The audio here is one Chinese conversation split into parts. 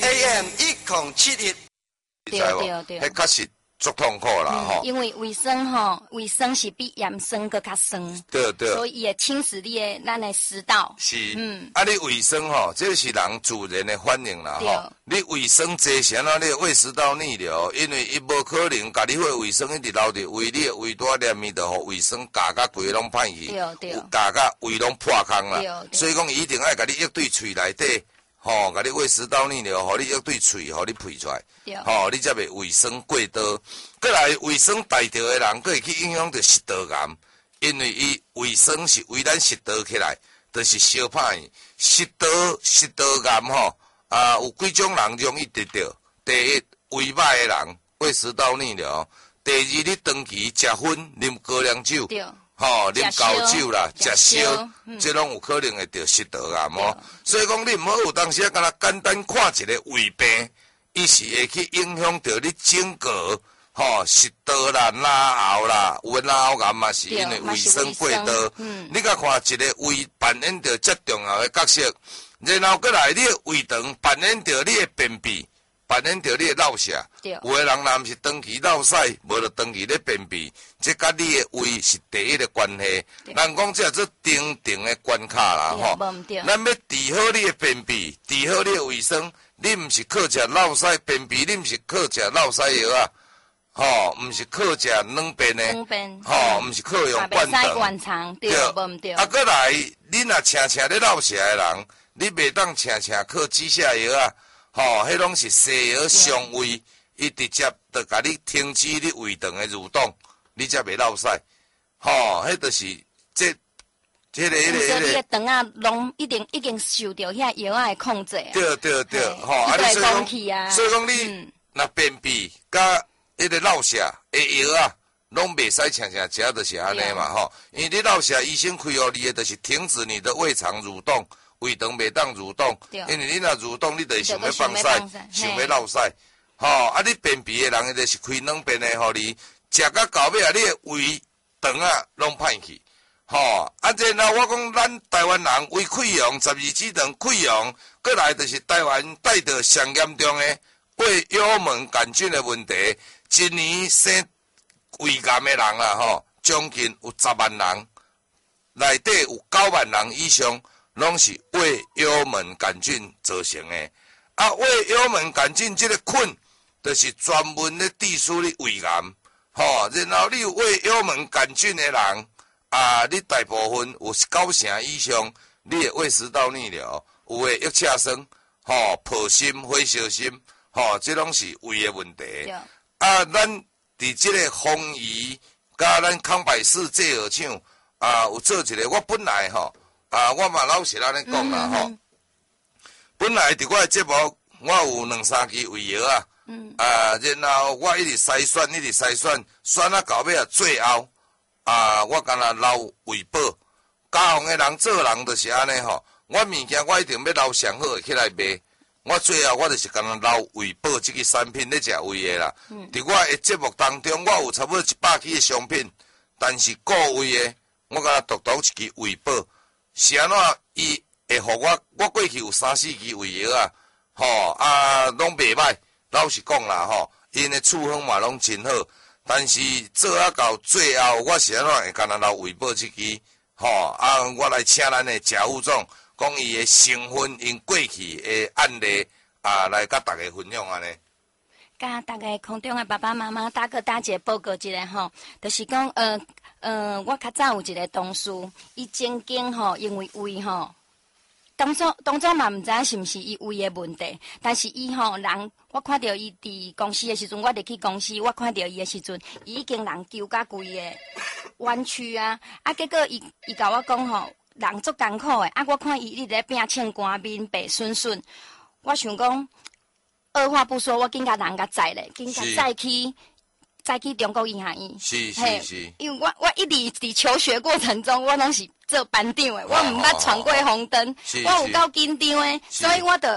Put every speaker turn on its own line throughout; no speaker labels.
AM 1071，
对，
迄确实足痛苦啦吼。
因为卫生是比盐酸搁较酸，
对，
所以伊会侵蚀你的咱的食道。
是，你卫生吼，这是人自然的反应啦吼。你卫生济时啊，你胃食道逆流，因为伊无可能家己会卫生一直留伫胃，你的胃大黏伊就互卫生夹甲规拢歹去，夹甲胃拢破空啦。所以讲，伊一定爱甲你压对喙内底。吼，甲你胃食道逆流，互你压对喙，互你配出来，吼，你才袂卫生过多。过来卫生大条的人，佫会去影响着食道癌，因为伊卫生是为咱食道起来，就是相歹去。食道癌吼，有几种人容易得到。第一，胃歹的人，胃食道逆流；第二，你长期食薰、啉高粱酒。吼，啉高酒啦，食烧，这拢有可能会得食道癌哦。所以讲，你毋好有当时啊，敢若简单看一个胃病，伊是会去影响到你整个吼食道啦、拉喉啦，有的拉喉癌嘛是因为卫生过多。你甲看一个胃扮演着遮重要的角色，然后过来你的胃肠扮演着你的便秘。扮演着你的落瀉，有的人若毋是长期落屎，无就长期咧便秘，这甲你的胃是第一个关系。人讲这做定的关卡啦吼。咱要治好你的便秘，治好你的卫生，你毋是靠食落屎便秘，你毋是靠食落屎药啊，吼，毋是靠食软便的，吼，毋是靠用灌肠，对。啊，过来你若常常咧落瀉的人，你袂当常常靠止泻药啊。吼，迄拢是西药伤胃，伊直接就甲你停止你胃肠的蠕动，你才袂落屎。吼，迄就是这个。所以你的肠啊，拢已经受到遐药啊的控制。对，吼，啊，你所以讲你若便秘甲迄个落瀉的药啊，拢袂使常常食，就是安尼嘛吼。因为你落瀉，医生开互你的，就是停止你的胃肠蠕动。胃肠袂当蠕动，因为你若蠕动，你就是想要放屎，想要落屎，吼！啊，你便秘的人，伊就是开软便的，互你食到到尾啊，你的胃肠啊拢歹去，吼！啊，然后我讲咱台湾人胃溃疡，12指肠溃疡，过来就是台湾带着上严重的胃幽门杆菌的问题，一年生胃癌的人啊，吼，将近有10万人，内底有9万人以上。拢是胃幽门杆菌造成的，啊，胃幽门杆菌这个菌，就是专门咧致死你胃癌，吼，然后你有胃幽门杆菌的人，啊，你大部分有9成以上，你的胃食道逆流，有的郁车酸，吼，破心、火烧心，吼，这拢是胃的问题。啊，咱伫这个风宜，甲咱康百氏制药厂，啊，有做一个，我本来吼。啊，我嘛老实安尼讲啦吼，本来伫我的节目，我有2-3支胃药啊，然后我一直筛选，选啊到尾啊，最后啊，我干那留胃宝，家行的人做人就是安尼吼，我物件我一定要留上好的起来卖，我最后我就是干那留胃宝这个产品咧食胃的啦，伫我的节目当中，我有差不多100支的商品，但是顾胃的，我干那独一支胃宝。是安怎？伊会互我过去有3-4支胃药啊，吼啊，拢袂歹。老实讲啦，吼，因的处方嘛拢真好。但是做啊到最后，我是安怎会干那留胃宝这支？吼啊，我来请咱的贾副总讲伊的成分，因过去的案例啊，来甲大家分享安尼。
甲大家空中的爸爸妈妈大哥大姐报告一下吼，就是讲我较早有一个同事，伊曾经吼因为胃吼，当初嘛毋知影是毋是伊胃的问题，但是伊吼人，我看到伊伫公司的时阵，我伫去公司，我看到伊的时阵，伊已经人揪甲规个弯曲啊，结果伊甲我讲吼，人足艰苦的，我看伊一直咧拼唱歌面白顺顺，我想讲。二话不说，我紧甲人甲载咧，紧甲载去中国医学院。
是。
因为我一直伫求学过程中，我拢是做班长的，我毋捌闯过红灯，我有够紧张的，所以我就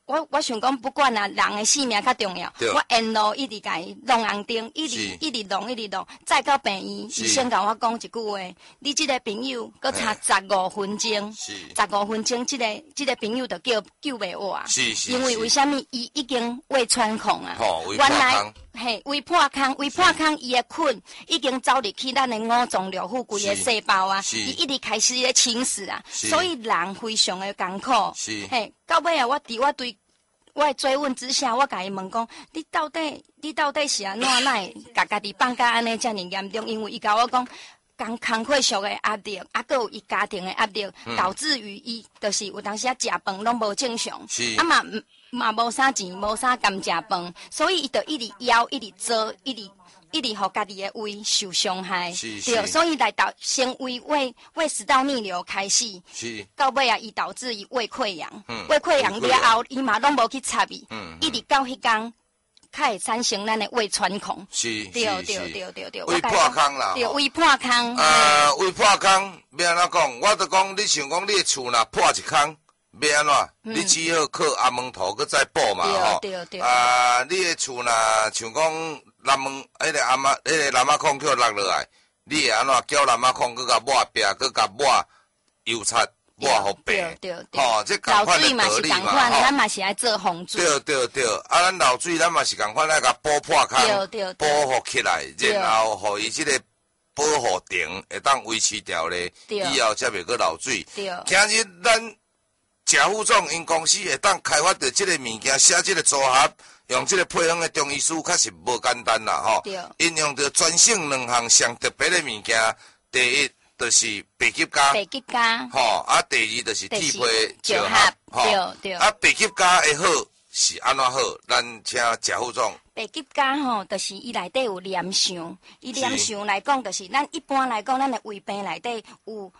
我想讲，不管啊，人的性命较重要。我沿路一直甲伊弄红灯，一直弄，再到病院，医生甲我讲一句话：你这个朋友搁差15分钟，15分钟，这个朋友就救袂活。因为什么？伊已经胃穿孔啊。原来胃破空，伊的菌已经走入去咱的五脏六腑规个细胞啊，伊一直开始咧侵蚀啊，所以人非常的艰苦。到尾啊，我对我的追问之下，我甲伊问讲：你到底是安怎会甲家己放假安尼遮尔严重？因为伊甲我讲，工课上的压力，搁有伊家庭的压力，导致于伊就是有当时食饭拢无正常，嘛无啥钱，无啥甘食饭，所以伊就一直枵，一直做，一直互家己的胃受伤害，对，所以来到先胃食道逆流开始，到尾啊，伊导致伊胃溃疡，胃溃疡了后，伊嘛拢无去插伊，一直到迄天，才会产生咱的胃穿孔，对，
胃破空啦，
对，胃破空，
胃破空要安怎讲？我就讲，你想讲你的厝若破一空。要安怎？你只好靠阿门头，搁再补嘛吼。
对。
你的厝若像讲南门迄个南马孔叫落来，你会安怎叫南马孔，搁甲抹壁，搁甲抹油漆，抹互白。对。吼，这共款的道理嘛。
咱嘛是爱做防水。
对。啊，咱漏水，咱嘛是共款来甲补破空，保护起来，然后互伊这个保护亭会当维持掉咧，以后才袂搁漏水。今日咱。食副总因公司会当开发到这个物件，写这个组合，用这个配方的中医师，确实无简单啦吼。应用到专省2项上特别的物件，第一就是白吉加，吼，啊，第二就是铁皮结合，吼，
对。
啊，白吉加的好是安怎好？咱请食副总。
白吉加吼，就是伊内底有黏相，伊黏相来讲，就是咱一般来讲，咱的胃病内底有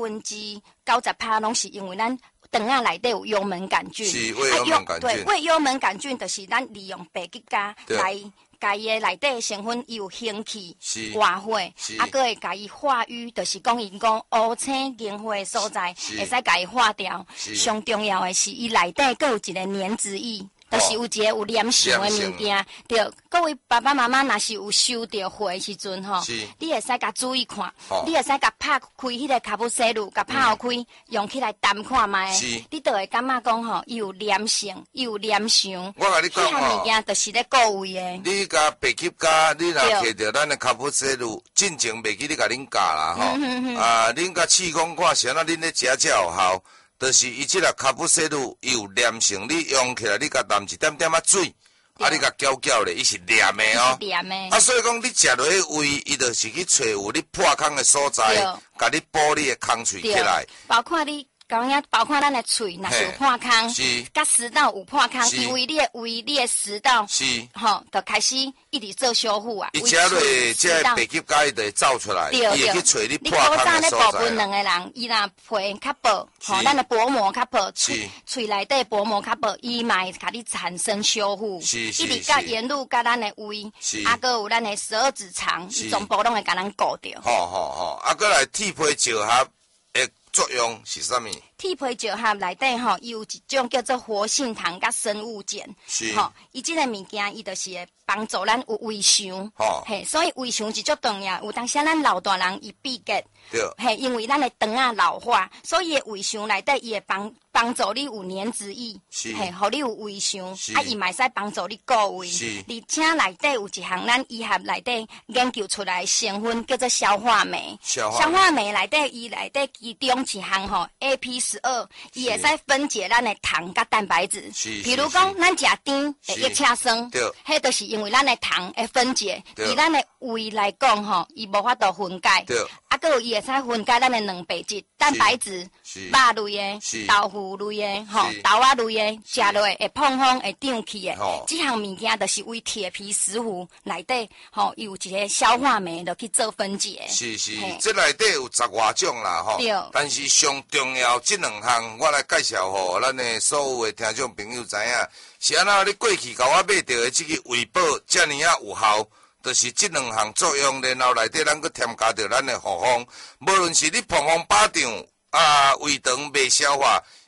90%拢是因为咱。肠仔内底有幽门杆菌，
是胃幽门杆菌。
对，胃幽门杆菌就是咱利用白吉加来，甲伊的内底的成分有兴气、活化，搁会甲伊化瘀，就是讲因讲乌青凝化的所在，会使甲伊化掉。上重要的是，伊内底搁有一个粘子液。就是有一个有黏性的物件，对，各位爸爸妈妈若是有收到货的时阵吼，你会使甲注意看，你会使甲拍开迄个卡布西露，甲拍开，用起来淡看卖，你就会感觉讲吼，伊有黏性，伊有黏相。
我甲你讲吼，
迄项物件就是咧固胃的。
你甲白吉加，你若摕到咱的卡布西露，进前袂记你甲恁教啦吼，恁甲试讲看是安怎恁咧食才有效。就是伊即个卡布西露伊有黏性，你用起来你甲淡一点点仔水，啊你甲搅咧，伊是黏的哦。
黏的。
啊，所以讲你食落去胃，伊就是去找有你破空的所在，甲你补你的空喙起来。
包括你。包括咱的喙，若是有破空，甲食道有破空，因为你的胃、你的食道，吼，就开始一直做修复啊。
伊食落这白吉加伊就走出来，伊会去找你破空的所在。你古早咧保分两个人，伊若皮较薄，吼，咱的薄膜较薄，喙内底薄膜较薄，伊嘛会甲你产生修复，一直甲沿路甲咱的胃，啊，搁有咱的12指肠，伊全部拢会甲咱顾着。 好，啊，搁来铁皮结合。作用是啥物？
铁皮结合内底吼，伊有一种叫做活性糖甲生物碱，吼，伊即个物件伊就是会帮助咱有胃肠，嘿，所以胃肠是足重要。有当时咱老大人伊闭结，嘿，因为咱的肠仔老化，所以胃肠内底伊会帮助你有粘子液，嘿，互你有胃肠，啊，伊嘛会使帮助你固胃。而且内底有一项咱医学内底研究出来的成分叫做消化酶，消化酶内底伊内底其中一项吼 AP12，伊会使分解咱的糖甲蛋白质。比如讲，咱食甜会一车酸，迄就是因为咱的糖会分解，以咱的胃来讲吼，伊无法度分解。啊，搁有伊会使分解咱的蛋白质、蛋白质、肉类的、豆腐类的、吼豆仔类的，食落会胖会胀气的。这项物件就是为铁皮石斛内底吼有一个消化酶，就去做分解。
是，这内底有10外种啦吼。但是上重要这2项，我来介绍互咱的所有的听众朋友知影，是安怎你过去甲我买到的这个胃宝遮尔啊有效。就是这2项作用，然后内底咱搁添加着咱的复方，无论是你复方巴掌胃肠未消化，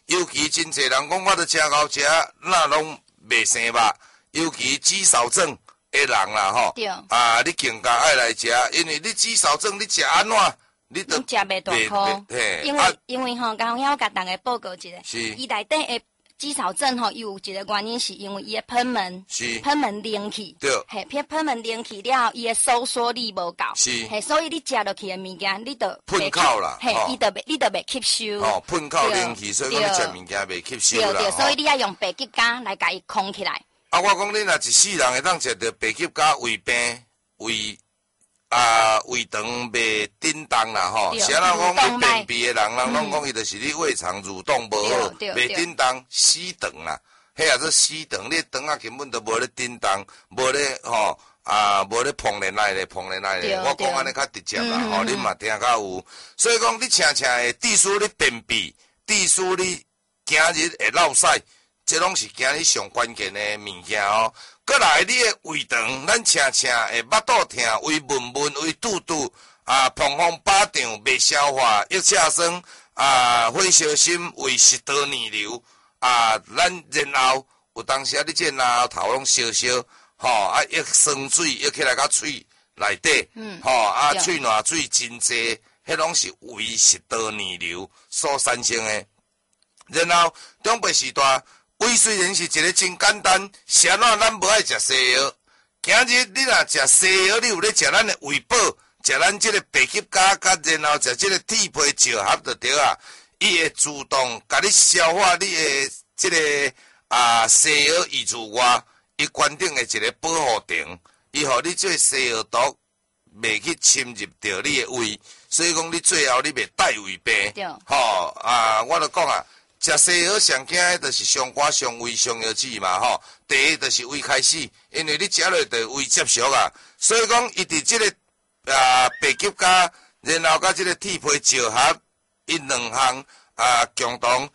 尤其真侪人讲，我都食熬食，那拢袂生肉。尤其肌少症的人啦，吼，你更加爱来食，因为你肌少症，你食安怎？你都
食袂大箍。因为吼，刚我甲大家报告一下，伊内底的肌少症吼，有一个原因是因为伊的贲门冷去，
对，
嘿，贲门冷去了后，伊的收缩力无够，
是，
嘿，所以你食落去的物件，你都
喷口啦，
嘿，你都袂吸收，
哦，喷口冷去，所以讲你食物件袂吸收啦，
对，所以你要用白吉甲来甲伊控起来。
我讲你若一世人会当食着白吉甲胃病、胃肠袂叮当啦吼，是安怎讲？你便秘的人拢讲伊就是你胃肠蠕动无好，袂叮当，死肠啦，迄也做死肠，你肠啊根本都无咧叮当，无咧吼无咧碰咧来咧，我讲安尼较直接啦吼，你嘛听较有，所以讲你常常会致使你便秘，致使你今日会落屎。这拢是今日上关键的物件哦。过来，你的胃肠，咱常常会腹肚痛、胃闷闷、胃肚肚膨风巴掌、袂消化、腹赤酸火烧心、胃食道逆流咱然后有当时你这然后头拢烧烧，一酸水一起来到喙内底，喙烂水真济，迄拢是胃食道逆流所产生的。然后中北时代。胃虽然是一个真简单，是安怎咱无爱食西药。今日你若食西药，你有咧食咱的胃宝，食咱即个白吉甲，然后食即个铁皮石合就对啊。伊会自动甲你消化你的即个西药以之外，伊关顶的一个保护层，伊互你做西药毒袂去侵入到你的胃，所以讲你最后你袂带胃病。我就讲啊。食西药上惊的，就是上肝、上胃、上药子嘛吼。第一就是胃开始，因为你食落就胃接触啊，所以讲伊伫即个白吉甲，然后甲即个铁皮石合，伊两项共同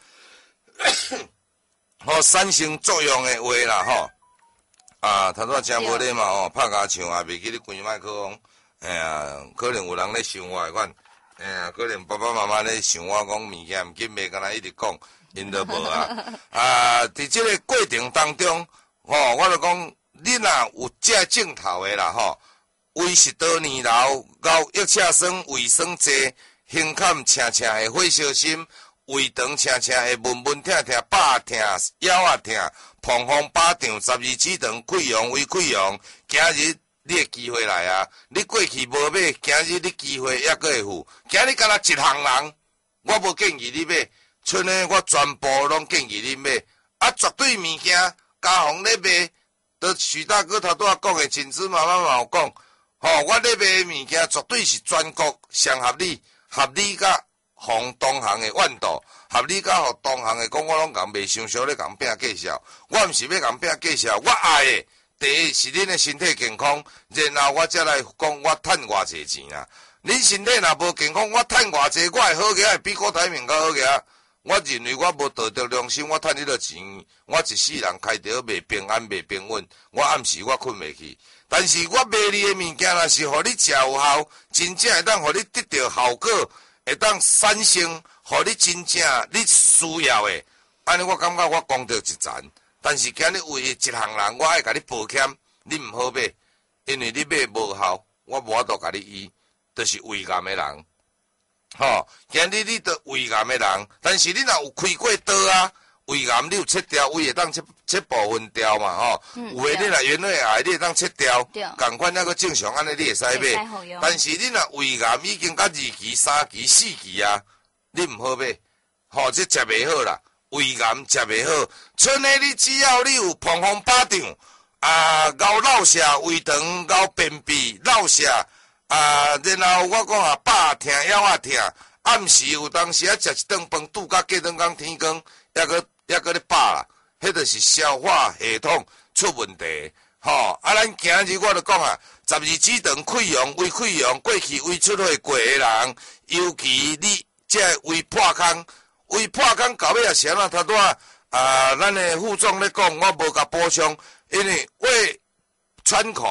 产生作用的话啦吼。头拄真无礼貌吼，拍牙唱也袂记你关麦克风，可能有人咧想我款。可能爸爸妈妈咧想我讲物件，毋紧袂干那一直讲，因都无伫即个过程当中，我就讲，你若有食正头的啦，胃食道逆流、腹赤酸、胃酸济、胸坎青青的火烧心、胃肠青青的闷闷痛痛、饱痛、腰啊痛、膨风巴掌、12指肠溃疡、胃溃疡，今日。你的机会来啊！你过去无买，今日你机会还阁会有。今日敢若一行人，我无建议你买，剩的我全部拢建议你买。绝对物件，家红咧卖，都徐大哥头拄仔讲的，亲子妈妈嘛有讲，我咧卖的物件绝对是全国上合理，合理甲互同行的万度，合理甲互同行的讲，我拢共袂想咧共拼介绍，我毋是要共拼介绍，我爱的。第一是恁的身体健康，然后我才来讲我趁偌济钱啊！恁身体若无健康，我趁偌济，我会好个，会比郭台铭较好个。我认为我无道德良心，我趁迄个钱，我一世人开着袂平安、袂平稳，我暗时我困袂去。但是我卖你的物件，若是互你食有效，真正会当互你得到效果，会当产生互你真正你需要的。安尼我感觉我讲到一层。但是今日为一行人，我爱甲你保险，你毋好买，因为你买无效，我无法度甲你医，就是胃癌的人。今日你得胃癌的人，但是你若有开过刀啊，胃癌你有切掉，胃会当切部分掉嘛有诶你若原位癌，你会当切掉，共款那个正常安尼你会使买。但是你若胃癌已经到2期、3期、4期啊，你毋好买，这食袂好啦。胃癌食袂好，剩的你只要你有膨风巴掌熬落下胃肠、熬便秘、落下然后我讲饱痛、腰啊痛，暗时有当时食一顿饭，拄到过两天天光，还搁咧饱啦，迄就是消化系统出问题。咱今日我就讲12指肠溃疡、胃溃疡，过去胃出血过的人，尤其你这胃破空。胃破空到尾也是安怎？头拄咱的副总咧讲，我无甲补充，因为胃穿孔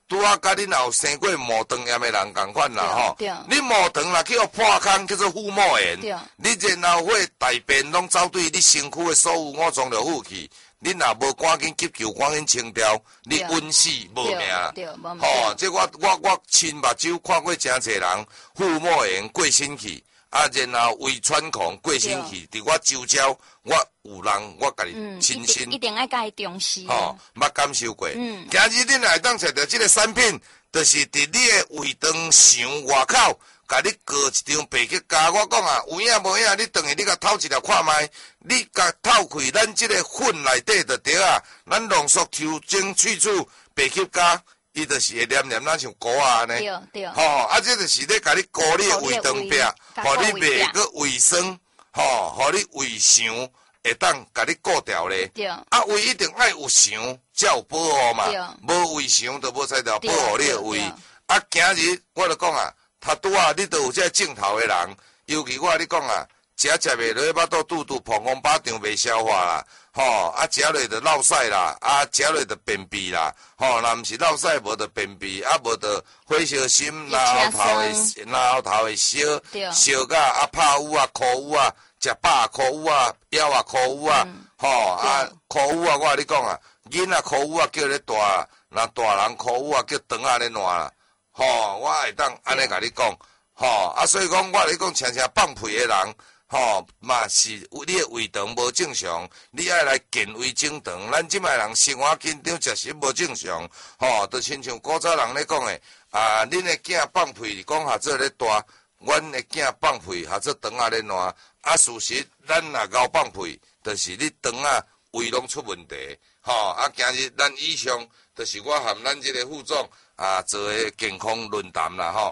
拄啊，甲恁若有生过毛肠炎的人共款啦吼。你毛肠若去互破空，叫做腹膜炎。你然后会大便拢走对你身躯的所有五脏六腑去，你若无赶紧急救，赶紧清掉，你稳死无命。吼，这我亲目睭看过真侪人腹膜炎过身去。然后胃穿孔过身去，伫我周遭，我有人我家己亲身
一定爱甲伊重视。
捌感受过。今日恁来当找到这个产品，就是伫你的胃肠肠外口，甲你过一张白吉胶。我讲啊，有影无影，你等于你甲透一条看卖，你甲透开，咱这个粉内底就对啊。咱浓缩抽精去除白吉胶。伊就是会黏黏，咱像膏啊安尼。
对。
这就是咧甲你膏你的胃肠壁，互你袂个卫生，互你胃肠会当甲你顾掉咧。
对。
胃一定爱有肠，才有保护嘛。无胃肠就无才调保护你的胃。今日我就讲啊，他拄啊，你都有这镜头的人，尤其我你讲啊，食袂落，巴肚肚肚膀胱巴肠袂消化啦。食落就落屎啦，食落就便秘啦，若毋是落屎，无就便秘，无就火烧心，然后头会烧，烧甲拍乌啊、哭乌啊，食饱哭乌啊、枵啊哭乌啊，哭乌啊，我甲你讲啊，囡仔哭乌啊叫咧大，若大人哭乌啊叫长啊咧烂啦，我会当安尼甲你讲，所以讲我咧讲，常常放屁的人。嘛是你的胃肠无正常，你爱来健胃整肠。咱即摆人生活紧张，食食无正常，就亲像古早人咧讲的，恁的囝放屁，讲下做咧大，阮的囝放屁下做肠仔咧烂。事实咱若熬放屁，就是你肠仔胃拢出问题。今日咱以上就是我含咱这个副总做的健康论坛啦，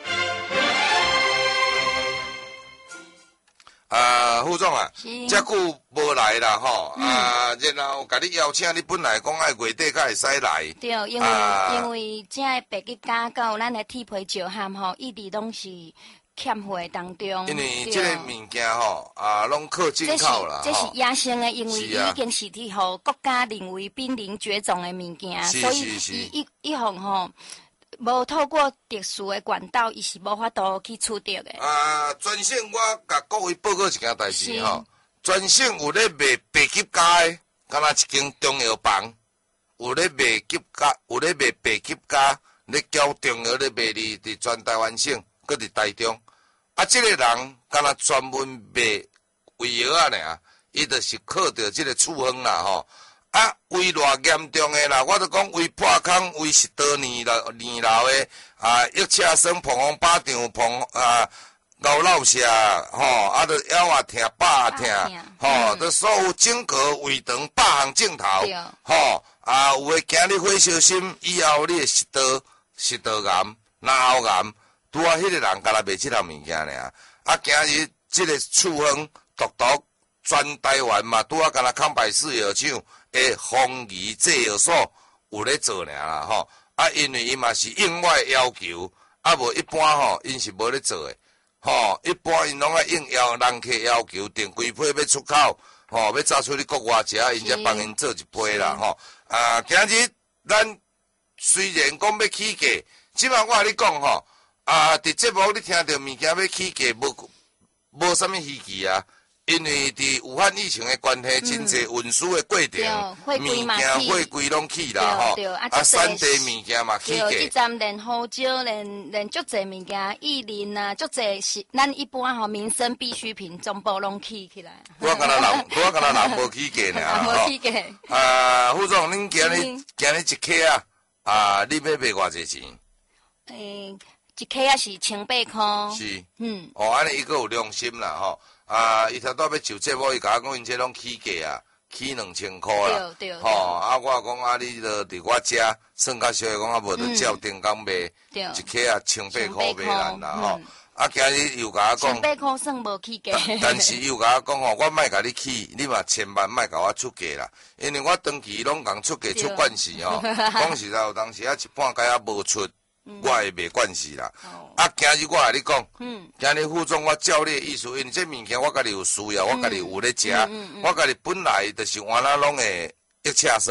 副总啊，遮久无来啦然后甲你邀请，你本来讲爱月底才会使来。
对，因为这个白吉胶甲咱的铁皮石函一直拢是欠货当中。
因为这个物件拢靠进口啦。
这是野生的，因为伊已经是伫互国家认为濒临绝种的物件，所以伊一项无透过特殊的管道，伊是无法度去取得的。
专线我甲各位报告一件代志专线有咧卖白吉胶的，敢若一间中药房，有咧卖吉胶，有咧卖白吉胶，咧交中药咧卖伫全台湾省，搁伫台中。这个人敢若专门卖胃药尔，伊就是靠着这个处方啦胃偌严重的啦，我就讲胃破空、胃食道黏老的腹侧酸、膀胱巴肠、熬老舌就腰啊疼、饱啊疼都所有整个胃肠8项镜头有诶惊你火烧心，以后你的食道癌、脑癌，拄迄个人敢若卖即项物件尔。今日即个处方独全台湾嘛，拄敢若康百氏药厂的丰益制药所有咧做尔啦因为伊嘛是应我的要求，无一般因是无咧做的一般因拢爱应人客要求，订规批要出口要走出去国外食，因才帮因做一批啦今日咱虽然讲要起价，即摆我甲你讲伫节目你听到物件要起价，无啥物稀奇啊。因为伫武汉疫情的关系，真侪运输的过程，物件货柜拢起啦产地物件嘛起价。
一站连胡椒，连足侪物件，薏仁啊，足侪是咱一般民生必需品，全部拢起来。
我敢若人无起价呢
无起价。
副总，恁今日一克你要卖偌济钱？
一克是18块。
是。安尼伊个有良心啦伊头拄要就节目，伊甲我讲，因这拢起价起2000块啦。
对。
我讲你就伫我遮算较俗，讲无就照定岗卖，一克18块卖咱啦今日又甲我讲
18块算无起价。
但是又甲我讲我莫甲你起，你嘛千万莫甲我出价啦，因为我长期拢共出价出惯势讲实在有当时一半价无出。我会卖惯势啦，今日我甲你讲，今日副总我照你的意思，因为这物件我家己有需要，我家己有咧食，我家己本来就是原来拢会腹侧酸，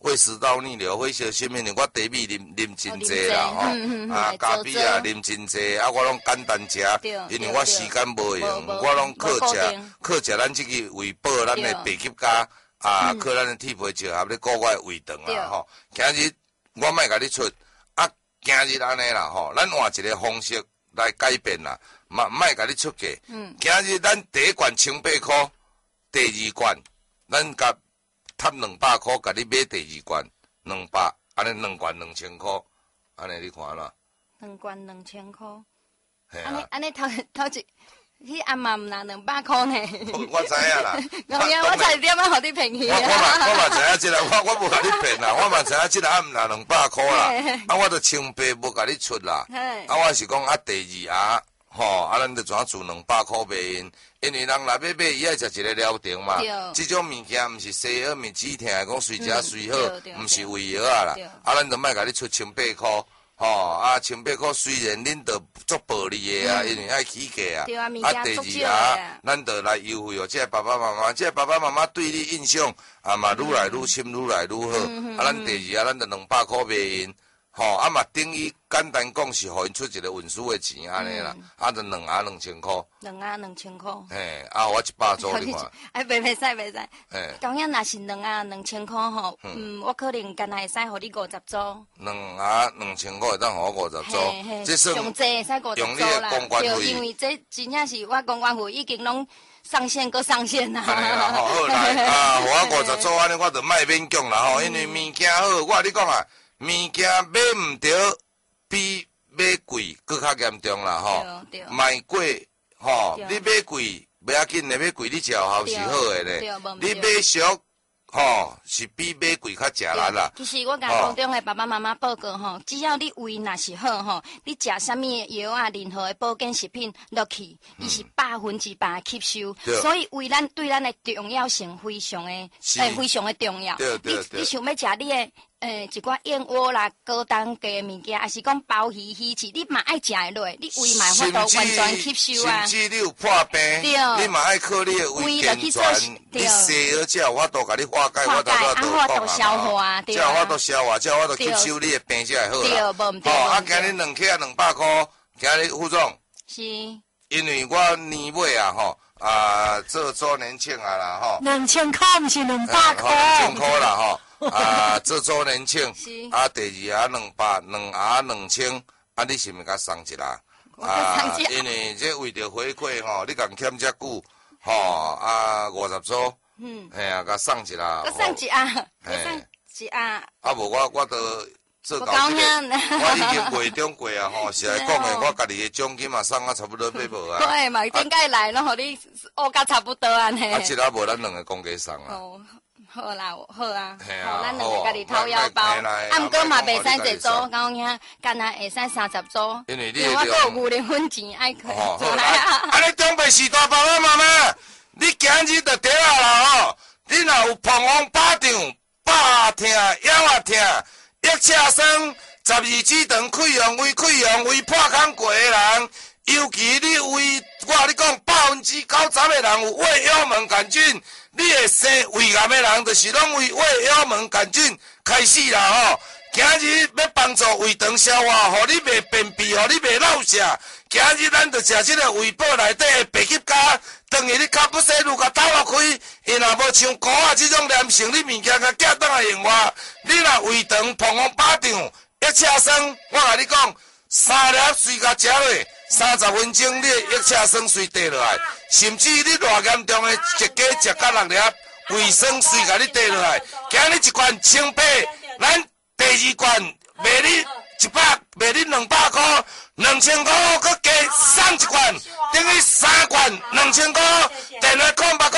胃食道逆流，或者什么呢？我茶米啉真济啦，吼，咖啡啊啉真济，啊，我拢简单食，因为我时间无用，我拢靠食咱这个胃宝，咱的白吉加啊，靠咱的铁皮石合咧顾我的胃肠啊，吼。今日我莫甲你出，啊，今日安尼啦，吼，咱换一个方式来改变啦，莫甲你出价。今日咱第一罐1,800块，第二罐咱甲摊200块，甲你买第二罐200，安尼2罐2000块，安尼你看啦。
2罐2000块，
安
尼头一。迄阿妈毋拿200块呢？
我知影啦，
我差点仔互你骗去。
我嘛知影即个，我无甲你骗啦，我嘛知影即个阿毋拿200块啦，啊，我著1,800无甲你出啦，啊，我是讲啊，第二盒，吼，啊，咱著怎自200块卖因为人若要买，伊爱食一个疗程嘛，即种物件毋是西药面止疼，讲随食随好，毋是胃药啊啦，啊，咱著莫甲你出1,800块。吼啊，1,800块虽然恁着足暴利的啊，因为爱起价啊。啊，第二啊，咱着来优惠哦。即个爸爸妈妈对你印象啊嘛愈来愈深，愈来愈好。啊，咱第二啊，咱着200块卖因，吼啊嘛等于简单讲是互因出一个运输的钱安尼啦。啊，着2盒2000块。2盒
2000块。
嘿，啊，我100组你看。
哎，袂使。当然，若是2盒2000块吼，我可能干那会使互你50组。
2盒2000块会当互我50组，这算
上济会使50组啦。对，因为这真正是我公关费已经拢上线搁上线啦。
安尼啦，吼，好来啊，互我50组安尼，我着莫勉强啦吼，因为物件好，我甲你讲啊，物件买毋着比买贵搁较严重啦吼，卖贵吼，你买贵不要紧的，买贵你食效是好的咧，你买俗吼是比买贵较食力啦。
其实我甲空中的爸爸妈妈报告吼，只要你胃若是好吼，你食啥物药啊，任何的保健食品落去，伊是100%吸收，所以胃对咱的重要性非常的重要。你想要食你的？一寡燕窝啦、高档价物件，还是讲鲍鱼、鱼翅，你嘛爱食的落，你胃嘛法度完全吸收啊。
甚至你有破病，你嘛爱靠你的胃健全，你西药才有法度甲你化解，我都
消化，
才有法度消化，才有法度吸收你的病才会好啦。吼，啊，今日2克啊200块，今日副总
是，
因为我年尾啊吼。啊，这周年庆啊啦吼
，2000块毋是200块
，2000块啦吼，啊，这周年庆，啊，第二盒200，2盒2000，啊，你是毋是甲送一啦？啊，因为这为着回馈吼，你共欠遮久，吼啊50组，嘿啊，甲送一啦，
送一啊，送一啊，
啊无我都。做到这个，我已经月中过啊吼，是来讲的，我家己的奖金嘛送啊差不多要无啊。
对嘛，顶届来拢互你学甲差不多安尼。
啊，即下无咱2个公家送啊。
哦，好啦，好啊，
好，
咱2个家己掏腰包，啊，毋过嘛袂使侪组，讲遐干那会使30组。因为我都有5分钱爱开。
安尼长辈是大爸爸妈妈，你今日就对啊啦吼，你若有膀胱巴掌、饱痛、腰啊痛。腋下酸、12指肠溃疡、胃溃疡、胃破空过的人，尤其你胃，我甲你讲，90%的人有胃幽门杆菌，你会生胃癌的人，就是拢胃幽门杆菌开始啦吼。今日要帮助胃肠消化，互你袂便秘，互你袂落瀉。今日咱就食这个胃宝内底的白吉加，等于你卡不西路甲打落开，伊若无像膏啊这种黏性，你物件甲夹当来用话，你若胃肠、膀胱巴掌、腋下酸，我甲你讲，3粒随甲食落，30分钟你的腋下酸随跌落来，甚至你偌严重的一家食到6粒，胃酸随甲你跌落来。今日一罐1,800，咱第2罐卖你卖你200块，2000块搁加送一罐，等于3罐2000块。电话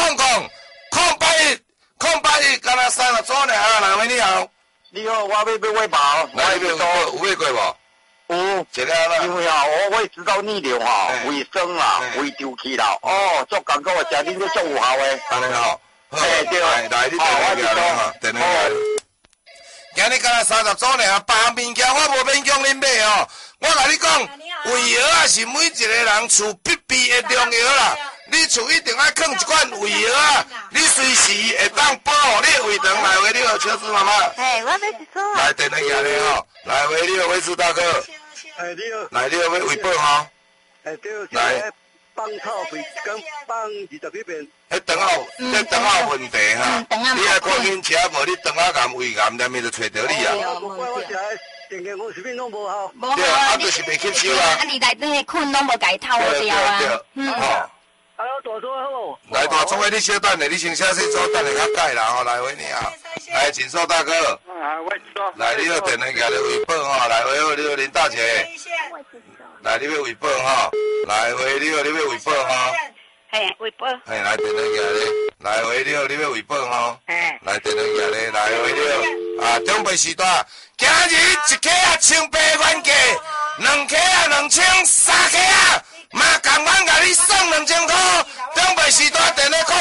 0800，敢若30组尔啊，人问你好。
你好，我要买胃宝，我要买
有买过无？
有，
一个啦。
因为啊，我胃食道逆流哈，胃酸啦，胃抽气啦，哦，做感觉我食恁这足有效诶。
安尼好，
对，
来你电话给我，电话。今日敢若30组尔，别项物件我无勉强恁买哦。我甲你讲，胃药啊是每一个人厝必备的良药啦。 你厝一定要放一罐胃药啊，你随时会当保护你的胃肠。来回你好，秋子妈妈。
哎，我要是说。
来电话下来吼，来回你好，威斯大哥。
哎，你好。
来，你好，要胃饱吼。
哎，对。
来。
放臭屁，跟放21遍。
迄肠仔有问题哈，你爱赶紧吃，无你肠仔癌、胃癌，连咪就找着你啊。
我食电电50片拢无效。
对啊，就是袂吸收啊。
啊，你内底困拢无解透掉啊。
吼。
哎，我大做好。
来大做你小等下，你先写细做，等下较改啦吼。来回你好，来锦硕大哥。
啊，我知道。
来，你要电话夹咧胃饱吼，来回好，你好林大姐。来，你要胃饱吼，来回你好，你要胃饱吼。
嘿，胃饱。
嘿，来电话夹咧，来回你好，你要胃饱吼。来电话夹咧，来回你好。啊，中北时代，今日一克啊100元价，2克啊2000，3克啊嘛共阮甲你送2000块。中北时代电话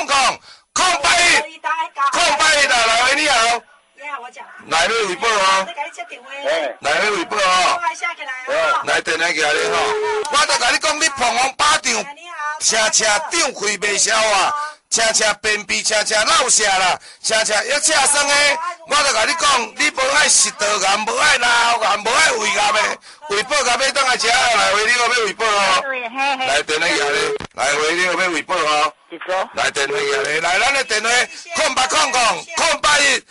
0881啦，来回你好。来要微博哦，来要微博哦，来电话过来吼，我都甲你讲，你碰红巴掌，车长开袂消啊，车便秘，车落下啦，车要车酸的，我都甲你讲，你无爱食道癌，无爱脑癌，无爱胃癌的，微博甲要当来吃，来回你好要微博哦，来电话过来，来回你好要微博哦，来电话过来，来咱的电话08000881。